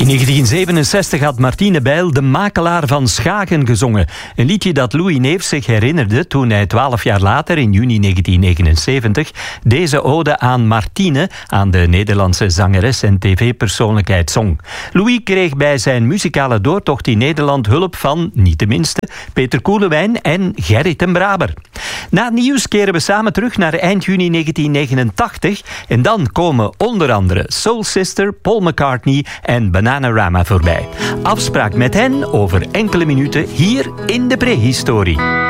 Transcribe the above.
In 1967 had Martine Bijl De Makelaar van Schagen gezongen. Een liedje dat Louis Neefs zich herinnerde toen hij 12 jaar later, in juni 1979, deze ode aan Martine, aan de Nederlandse zangeres en tv-persoonlijkheid, zong. Louis kreeg bij zijn muzikale doortocht in Nederland hulp van, niet de minste, Peter Koelewijn en Gerrit ten Braber. Na het nieuws keren we samen terug naar eind juni 1989 en dan komen onder andere Soul Sister, Paul McCartney en Bananarama voorbij. Afspraak met hen over enkele minuten hier in de Prehistorie.